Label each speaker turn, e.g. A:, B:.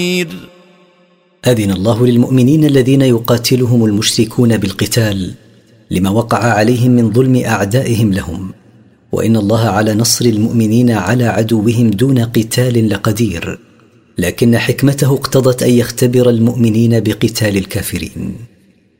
A: أذن الله للمؤمنين الذين يقاتلهم المشركون بالقتال لما وقع عليهم من ظلم أعدائهم لهم، وإن الله على نصر المؤمنين على عدوهم دون قتال لقدير، لكن حكمته اقتضت أن يختبر المؤمنين بقتال الكافرين.